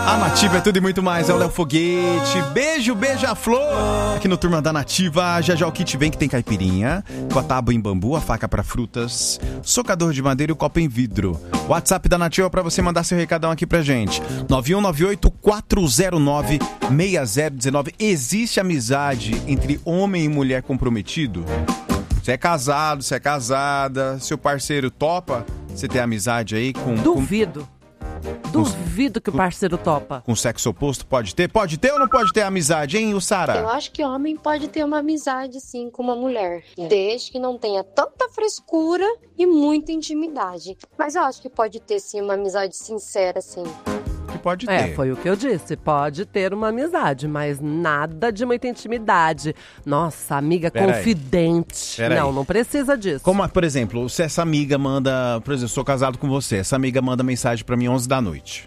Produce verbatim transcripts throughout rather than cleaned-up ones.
A Nativa é tudo e muito mais, é o Léo Foguete. Beijo, beija-flor. Aqui no Turma da Nativa, já já o kit vem que tem caipirinha, com a tábua em bambu, a faca para frutas, socador de madeira e o copo em vidro. WhatsApp da Nativa para você mandar seu recadão aqui pra gente. nove um nove oito quatro zero nove seis zero um nove. Existe amizade entre homem e mulher comprometido? Você é casado, você é casada, seu parceiro topa? Você tem amizade aí com... Duvido. Com... Duvido que o parceiro topa. Com sexo oposto pode ter? Pode ter ou não pode ter amizade, hein, o Sara? Eu acho que homem pode ter uma amizade, sim, com uma mulher. Desde que não tenha tanta frescura e muita intimidade. Mas eu acho que pode ter, sim, uma amizade sincera, sim. Que pode ter. É, foi o que eu disse. Pode ter uma amizade, mas nada de muita intimidade. Nossa, amiga Pera confidente. Pera não, aí. não precisa disso. Como, por exemplo, se essa amiga manda... Por exemplo, eu sou casado com você. Essa amiga manda mensagem pra mim onze da noite.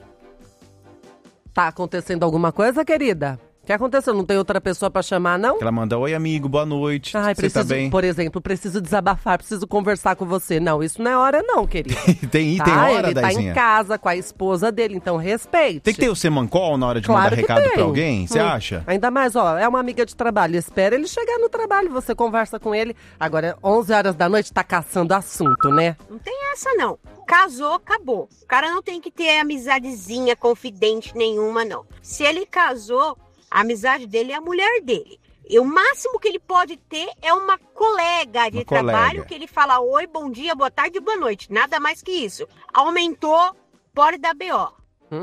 Tá acontecendo alguma coisa, querida? O que aconteceu? Não tem outra pessoa pra chamar, não? Ela manda, oi amigo, boa noite, Ai, você preciso, tá bem? por exemplo, preciso desabafar, preciso conversar com você. Não, isso não é hora não, querida. tem tá? tem hora, Ele tá Daizinha? em casa com a esposa dele, então respeite. Tem que ter o semancol na hora de Claro mandar que recado tem. pra alguém? Você Hum. acha? Ainda mais, ó, é uma amiga de trabalho. Espera ele chegar no trabalho, você conversa com ele. Agora, onze horas da noite, tá caçando assunto, né? Não tem essa, não. Casou, acabou. O cara não tem que ter amizadezinha, confidente nenhuma, não. Se ele casou, a amizade dele é a mulher dele. E o máximo que ele pode ter é uma colega de Uma trabalho colega. que ele fala oi, bom dia, boa tarde, boa noite. Nada mais que isso. Aumentou, pode dar B O.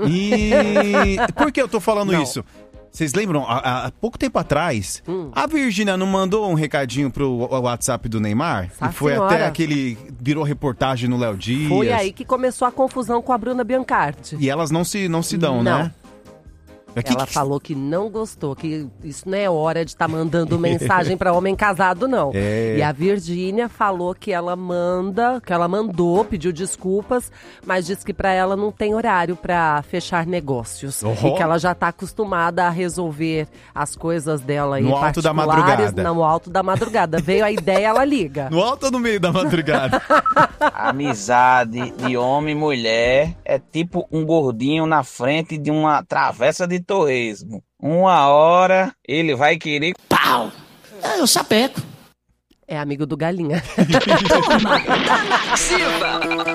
E por que eu tô falando Não. isso? Vocês lembram, há, há pouco tempo atrás, Hum. a Virgínia não mandou um recadinho pro WhatsApp do Neymar? Nossa e foi senhora. até aquele... Virou reportagem no Léo Dias. Foi aí que começou a confusão com a Bruna Biancardi. E elas não se, não se dão, Não. né? Que Ela que- falou que não gostou, que isso não é hora de estar mandando mensagem pra homem casado, não. É. E a Virgínia falou que ela manda, que ela mandou, pediu desculpas, mas disse que pra ela não tem horário pra fechar negócios. Oh. E que ela já tá acostumada a resolver as coisas dela aí No alto da particulares madrugada. no alto da madrugada. Veio a ideia, ela liga. No alto ou no meio da madrugada? Amizade de homem e mulher é tipo um gordinho na frente de uma travessa de torresmo. Uma hora ele vai querer... Pau! Ah, eu sapeco. É amigo do Galinha. Turma da Nativa.